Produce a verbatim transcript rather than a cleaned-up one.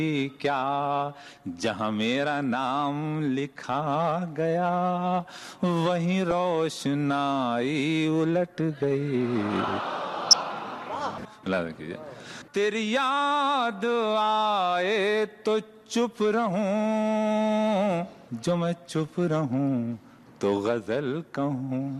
क्या जहां मेरा नाम लिखा गया वहीं रोशनाई उलट गई। तेरी याद आए तो चुप रहूं, जो मैं चुप रहूं तो गजल कहूं।